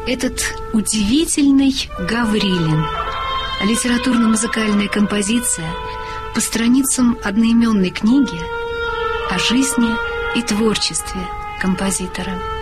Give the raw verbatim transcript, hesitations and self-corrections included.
этот удивительный Гаврилин. Литературно-музыкальная композиция по страницам одноименной книги о жизни и творчестве композитора.